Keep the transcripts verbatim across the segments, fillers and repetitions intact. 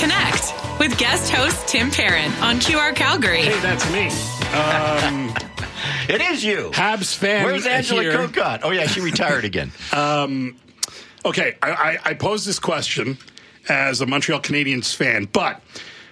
Connect with guest host Tim Parent on Q R Calgary. Hey, that's me. Um, it is you. Habs fan. Where's Angela here. Kokot? Oh, yeah, she retired again. um, okay, I, I, I posed this question as a Montreal Canadiens fan, but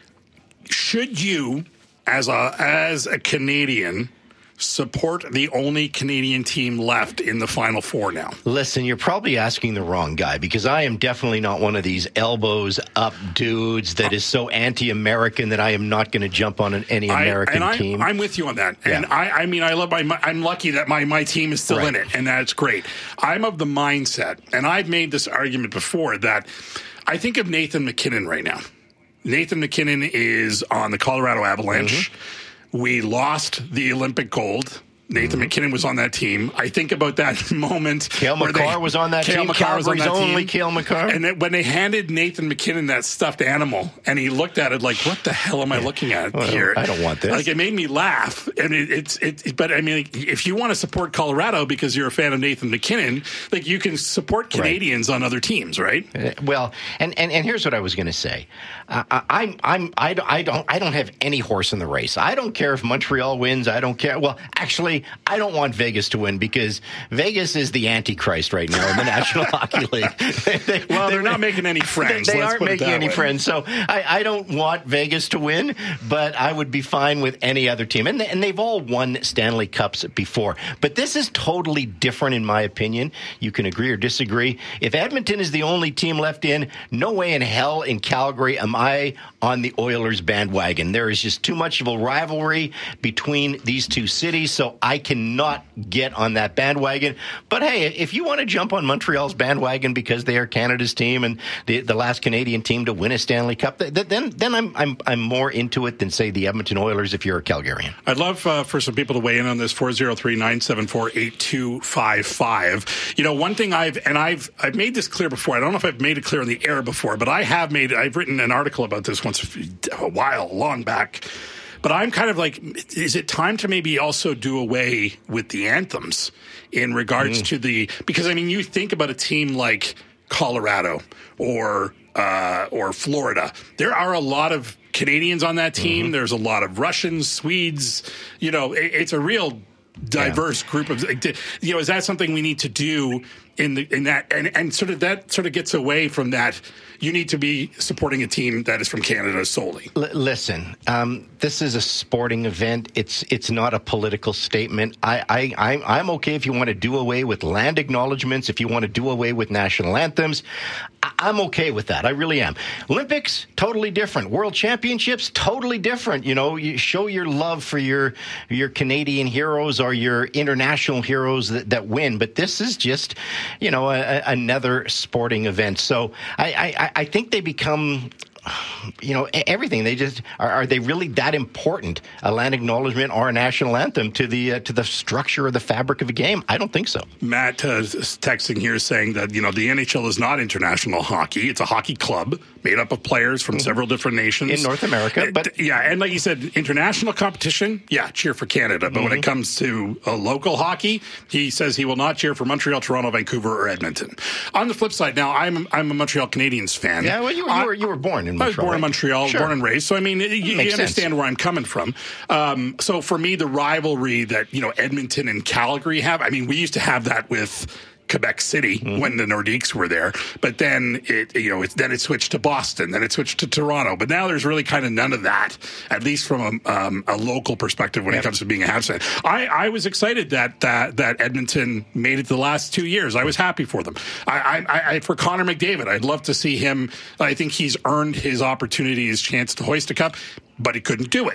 should you, as a as a Canadian, support the only Canadian team left in the Final Four now? Listen, you're probably asking the wrong guy, because I am definitely not one of these elbows up dudes that is so anti-American that I am not going to jump on an, any American I, and team. I'm, I'm with you on that. And yeah. I, I mean, I love my, I'm lucky that my, my team is still right. in it, and that's great. I'm of the mindset, and I've made this argument before, that I think of Nathan MacKinnon right now. Nathan MacKinnon is on the Colorado Avalanche. Mm-hmm. We lost the Olympic gold. Nathan mm-hmm. MacKinnon was on that team. I think about that moment. Cale Makar was on that Cale team. Makar was on that only team. Cale Makar. And then when they handed Nathan MacKinnon that stuffed animal, and he looked at it like, "What the hell am I looking at well, here? I don't want this." Like, it made me laugh. And it, it's it. But I mean, if you want to support Colorado because you're a fan of Nathan MacKinnon, like, you can support Canadians right. on other teams, right? Uh, well, and, and, and here's what I was going to say. Uh, I, I'm I'm I, I don't I don't have any horse in the race. I don't care if Montreal wins. I don't care. Well, actually, I don't want Vegas to win, because Vegas is the Antichrist right now in the National Hockey League. they, they, well, they're they, not making any friends. They, they Let's aren't making any way. friends. So I, I don't want Vegas to win, but I would be fine with any other team. And, they, and they've all won Stanley Cups before. But this is totally different, in my opinion. You can agree or disagree. If Edmonton is the only team left in, no way in hell in Calgary am I on the Oilers bandwagon. There is just too much of a rivalry between these two cities, so I cannot get on that bandwagon. But hey, if you want to jump on Montreal's bandwagon because they are Canada's team and the, the last Canadian team to win a Stanley Cup, then then I'm I'm I'm more into it than, say, the Edmonton Oilers if you're a Calgarian. I'd love uh, for some people to weigh in on this. four oh three, nine seven four, eight two five five. You know, one thing I've and I've I've made this clear before. I don't know if I've made it clear on the air before, but I have made I've written an article about this once a while long back. But I'm kind of like, is it time to maybe also do away with the anthems in regards mm. to the, because I mean, you think about a team like Colorado or uh, or Florida. There are a lot of Canadians on that team. Mm-hmm. There's a lot of Russians, Swedes. You know, it, it's a real diverse yeah. group of, you know, is that something we need to do in the in that and, and sort of that sort of gets away from that? You need to be supporting a team that is from Canada solely. L- listen, um, this is a sporting event. It's it's not a political statement. I, I, I, I'm okay if you want to do away with land acknowledgements, if you want to do away with national anthems. I, I'm okay with that. I really am. Olympics, totally different. World Championships, totally different. You know, you show your love for your your Canadian heroes or your international heroes that, that win. But this is just, you know, a, a, another sporting event. So I, I I think they become, you know, everything. They just are, are they really that important? A land acknowledgement or a national anthem to the uh, to the structure or the fabric of a game? I don't think so. Matt uh, is texting here saying that, you know, the N H L is not international hockey. It's a hockey club made up of players from mm-hmm. several different nations in North America. But yeah, and like you said, international competition, yeah, cheer for Canada. But mm-hmm. when it comes to uh, local hockey, he says he will not cheer for Montreal, Toronto, Vancouver, or Edmonton. On the flip side, now I'm I'm a Montreal Canadiens fan. Yeah, well, you, you, were, you were born in Montreal. I was born right? in Montreal, sure. born and raised. So I mean, you, you understand sense. where I'm coming from. Um, so for me, the rivalry that, you know, Edmonton and Calgary have, I mean, we used to have that with Quebec City mm-hmm. when the Nordiques were there, but then it, you know, it, then it switched to Boston, then it switched to Toronto, but now there's really kind of none of that, at least from a, um, a local perspective when yep. it comes to being a Habs fan. I, I was excited that, that that Edmonton made it the last two years. I was happy for them. I, I, I for Connor McDavid, I'd love to see him. I think he's earned his opportunity, his chance to hoist a cup, but he couldn't do it.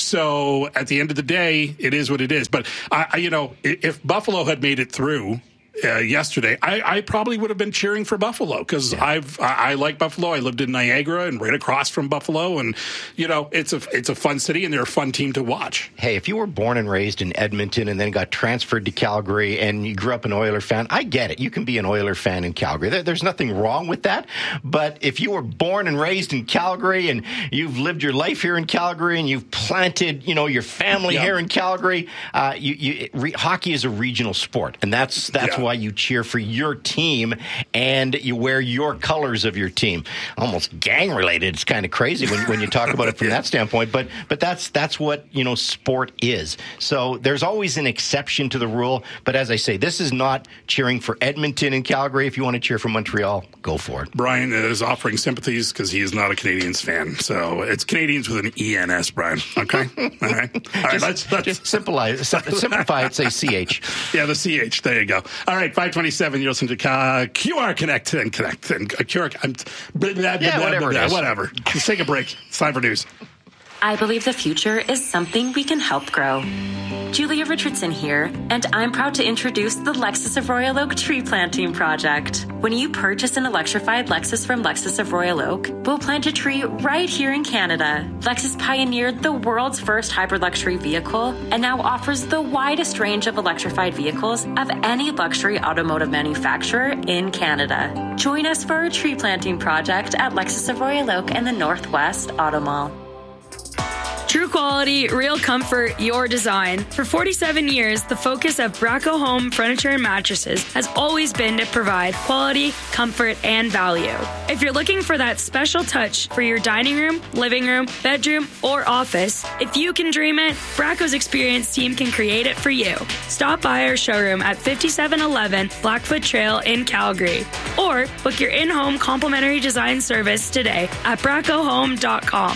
So at the end of the day, it is what it is. But I, I you know, if Buffalo had made it through Uh, yesterday, I, I probably would have been cheering for Buffalo because yeah. I've I, I like Buffalo. I lived in Niagara and right across from Buffalo, and you know it's a it's a fun city and they're a fun team to watch. Hey, if you were born and raised in Edmonton and then got transferred to Calgary and you grew up an Oiler fan, I get it. You can be an Oiler fan in Calgary. There, there's nothing wrong with that. But if you were born and raised in Calgary and you've lived your life here in Calgary and you've planted, you know, your family yeah. here in Calgary, uh, you, you, re, hockey is a regional sport, and that's that's yeah. why. why you cheer for your team and you wear your colors of your team. Almost gang related. It's kind of crazy when, when you talk about it from yeah. that standpoint, but but that's that's what, you know, sport is. So there's always an exception to the rule, but as I say, this is not cheering for Edmonton and Calgary. If you want to cheer for Montreal, go for it. Brian is offering sympathies because he is not a Canadians fan. So it's Canadians with an E N S, Brian. Okay? All right. All right. Just, let's, let's just simplify, simplify it, say C H. Yeah, the C H. There you go. All right, five twenty-seven. You're listening to uh, Q R Connect and Connect. And uh, Q R, I'm, blah, blah, yeah, blah, whatever. Blah, blah, whatever. Let's take a break. It's time for news. I believe the future is something we can help grow. Julia Richardson here, and I'm proud to introduce the Lexus of Royal Oak Tree Planting Project. When you purchase an electrified Lexus from Lexus of Royal Oak, we'll plant a tree right here in Canada. Lexus pioneered the world's first hybrid luxury vehicle and now offers the widest range of electrified vehicles of any luxury automotive manufacturer in Canada. Join us for our tree planting project at Lexus of Royal Oak and the Northwest Auto Mall. True quality, real comfort, your design. For forty-seven years, the focus of Braco Home Furniture and Mattresses has always been to provide quality, comfort, and value. If you're looking for that special touch for your dining room, living room, bedroom, or office, if you can dream it, Braco's experienced team can create it for you. Stop by our showroom at fifty-seven eleven Blackfoot Trail in Calgary, or book your in-home complimentary design service today at braco home dot com.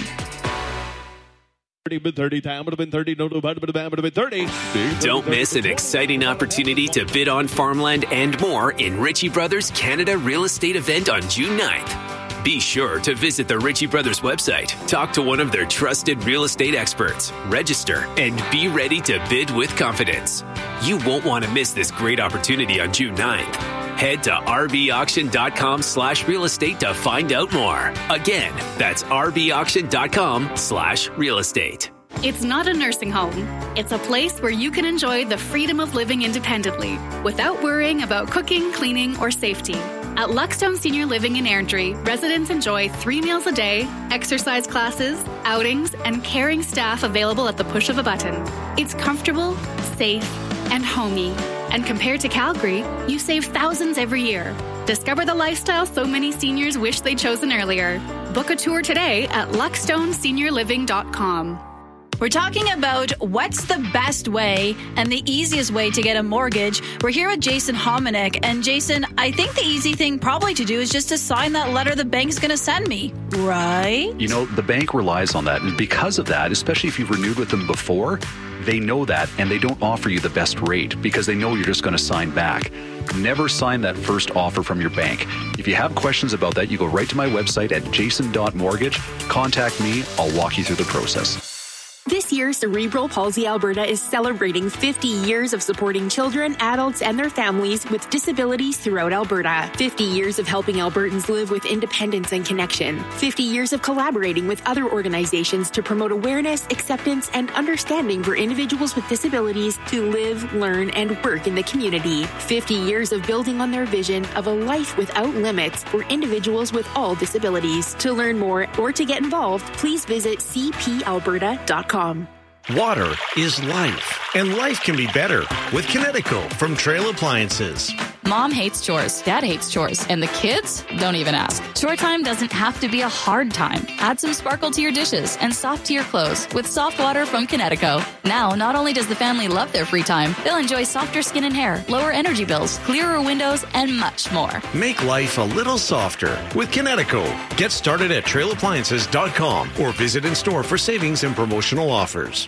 thirty, time would have been thirty, no, no, would have been thirty. Don't miss an exciting opportunity to bid on farmland and more in Ritchie Brothers Canada Real Estate event on June ninth. Be sure to visit the Ritchie Brothers website, talk to one of their trusted real estate experts, register, and be ready to bid with confidence. You won't want to miss this great opportunity on June ninth. Head to rbauction.com slash real estate to find out more. Again, that's rbauction.com slash real estate. It's not a nursing home. It's a place where you can enjoy the freedom of living independently without worrying about cooking, cleaning, or safety. At Luckstone Senior Living in Airdrie, residents enjoy three meals a day, exercise classes, outings, and caring staff available at the push of a button. It's comfortable, safe, and homey. And compared to Calgary, you save thousands every year. Discover the lifestyle so many seniors wish they'd chosen earlier. Book a tour today at luckstone senior living dot com. We're talking about what's the best way and the easiest way to get a mortgage. We're here with Jason Hominick. And Jason, I think the easy thing probably to do is just to sign that letter the bank's going to send me, right? You know, the bank relies on that. And because of that, especially if you've renewed with them before, they know that and they don't offer you the best rate because they know you're just going to sign back. Never sign that first offer from your bank. If you have questions about that, you go right to my website at jason dot mortgage. Contact me. I'll walk you through the process. This year, Cerebral Palsy Alberta is celebrating fifty years of supporting children, adults, and their families with disabilities throughout Alberta. fifty years of helping Albertans live with independence and connection. fifty years of collaborating with other organizations to promote awareness, acceptance, and understanding for individuals with disabilities to live, learn, and work in the community. fifty years of building on their vision of a life without limits for individuals with all disabilities. To learn more or to get involved, please visit c p alberta dot com. Water is life, and life can be better with Kinetico from Trail Appliances. Mom hates chores, Dad hates chores, and the kids don't even ask. Chore time doesn't have to be a hard time. Add some sparkle to your dishes and soft to your clothes with soft water from Kinetico. Now, not only does the family love their free time, they'll enjoy softer skin and hair, lower energy bills, clearer windows, and much more. Make life a little softer with Kinetico. Get started at trail appliances dot com or visit in store for savings and promotional offers.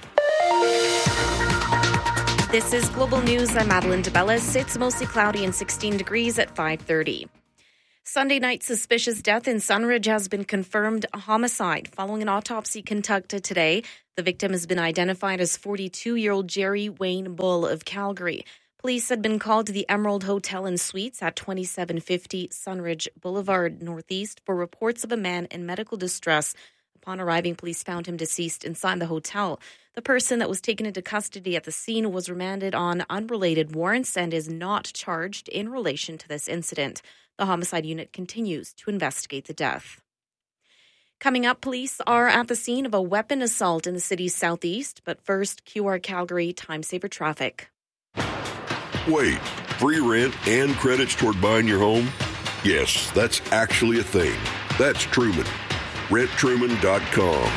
This is Global News. I'm Madeline DeBellis. It's mostly cloudy and sixteen degrees at five thirty. Sunday night suspicious death in Sunridge has been confirmed a homicide following an autopsy conducted today. The victim has been identified as forty-two-year-old Jerry Wayne Bull of Calgary. Police had been called to the Emerald Hotel and Suites at twenty-seven fifty Sunridge Boulevard Northeast for reports of a man in medical distress. Upon arriving, police found him deceased inside the hotel. The person that was taken into custody at the scene was remanded on unrelated warrants and is not charged in relation to this incident. The homicide unit continues to investigate the death. Coming up, police are at the scene of a weapon assault in the city's southeast. But first, Q R Calgary Time Saver Traffic. Wait, Free rent and credits toward buying your home? Yes, that's actually a thing. That's Truman. rent truman dot com.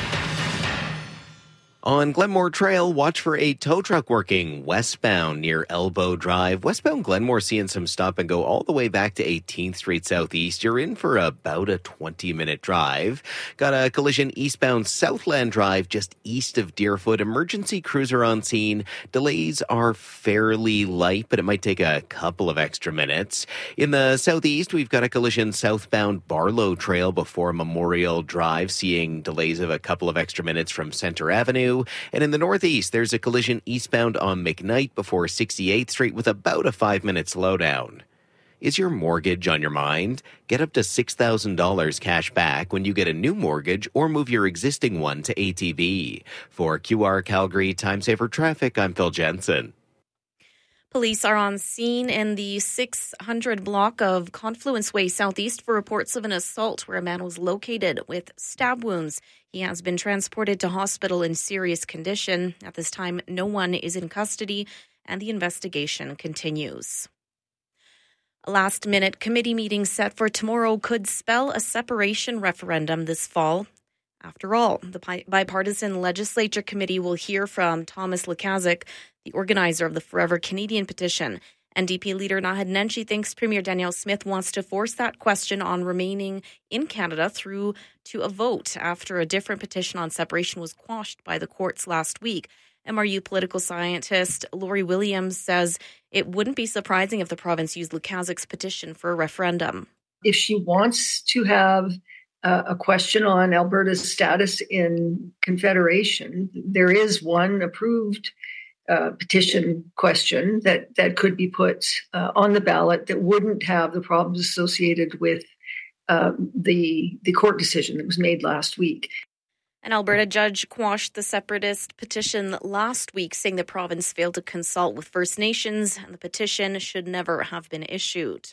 On Glenmore Trail, watch for a tow truck working westbound near Elbow Drive. Westbound Glenmore seeing some stop and go all the way back to eighteenth Street Southeast. You're in for about a twenty-minute drive. Got a collision eastbound Southland Drive just east of Deerfoot. Emergency cruiser on scene. Delays are fairly light, but it might take a couple of extra minutes. In the southeast, we've got a collision southbound Barlow Trail before Memorial Drive, seeing delays of a couple of extra minutes from Center Avenue. And in the northeast, there's a collision eastbound on McKnight before sixty-eighth Street with about a five-minute slowdown. Is your mortgage on your mind? Get up to six thousand dollars cash back when you get a new mortgage or move your existing one to A T B. For Q R Calgary Time Saver Traffic, I'm Phil Jensen. Police are on scene in the six hundred block of Confluence Way Southeast for reports of an assault where a man was located with stab wounds. He has been transported to hospital in serious condition. At this time, no one is in custody and the investigation continues. A last-minute committee meeting set for tomorrow could spell a separation referendum this fall. After all, the bipartisan legislature committee will hear from Thomas Lukaszuk, the organizer of the Forever Canadian petition. N D P leader Naheed Nenshi thinks Premier Danielle Smith wants to force that question on remaining in Canada through to a vote after a different petition on separation was quashed by the courts last week. M R U political scientist Lori Williams says it wouldn't be surprising if the province used Lukaszuk's petition for a referendum. If she wants to have uh, a question on Alberta's status in Confederation, there is one approved Uh, petition question that, that could be put uh, on the ballot that wouldn't have the problems associated with uh, the the court decision that was made last week. An Alberta judge quashed the separatist petition last week, saying the province failed to consult with First Nations and the petition should never have been issued.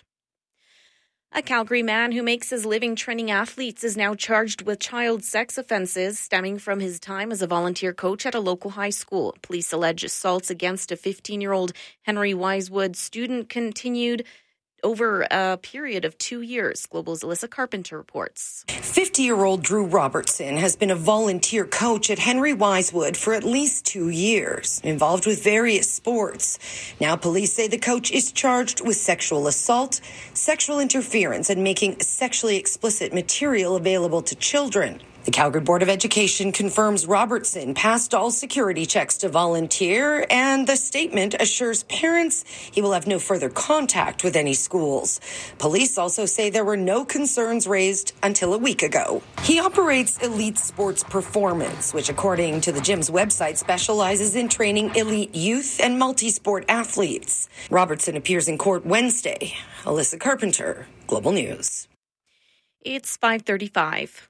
A Calgary man who makes his living training athletes is now charged with child sex offenses stemming from his time as a volunteer coach at a local high school. Police allege assaults against a fifteen-year-old Henry Wisewood student continued over a period of two years. Global's Alyssa Carpenter reports. fifty-year-old Drew Robertson has been a volunteer coach at Henry Wisewood for at least two years, involved with various sports. Now police say the coach is charged with sexual assault, sexual interference, and making sexually explicit material available to children. The Calgary Board of Education confirms Robertson passed all security checks to volunteer, and the statement assures parents he will have no further contact with any schools. Police also say there were no concerns raised until a week ago. He operates Elite Sports Performance, which, according to the gym's website, specializes in training elite youth and multi-sport athletes. Robertson appears in court Wednesday. Alyssa Carpenter, Global News. It's five thirty-five.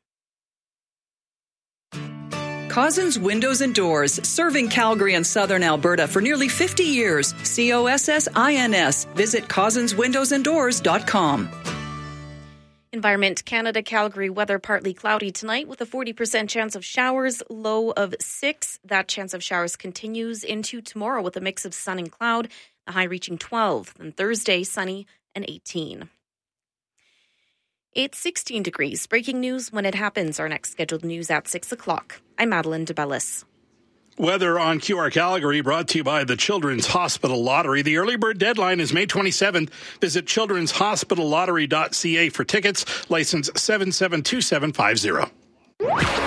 Cozzens Windows and Doors, serving Calgary and southern Alberta for nearly fifty years. C O S S I N S. Visit cozzens windows and doors dot com. Environment Canada Calgary weather partly cloudy tonight with a forty percent chance of showers, low of six. That chance of showers continues into tomorrow with a mix of sun and cloud, the high reaching twelve. Then Thursday, sunny and eighteen. It's sixteen degrees. Breaking news when it happens. Our next scheduled news at six o'clock. I'm Madeline DeBellis. Weather on Q R Calgary brought to you by the Children's Hospital Lottery. The early bird deadline is May twenty-seventh. Visit children's hospital lottery dot c a for tickets. License seven seven two seven five zero.